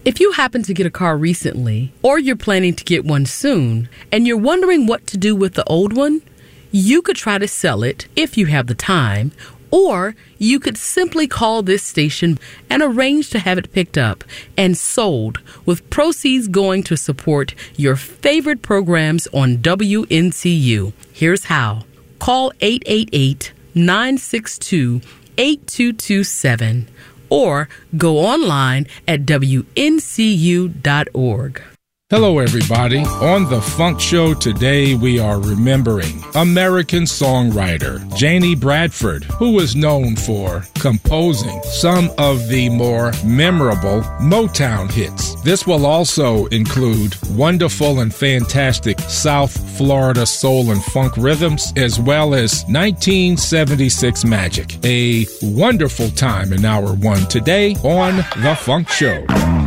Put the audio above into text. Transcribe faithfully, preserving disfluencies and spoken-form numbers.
If you happen to get a car recently, or you're planning to get one soon, and you're wondering what to do with the old one, you could try to sell it if you have the time, or you could simply call this station and arrange to have it picked up and sold, with proceeds going to support your favorite programs on W N C U. Here's how. Call eight eight eight, nine six two, eight two two seven or go online at W N C U dot org. Hello, everybody. On The Funk Show today, we are remembering American songwriter Janie Bradford, who was known for composing some of the more memorable Motown hits. This will also include wonderful and fantastic South Florida soul and funk rhythms, as well as nineteen seventy-six magic. A wonderful time in hour one today on The Funk Show.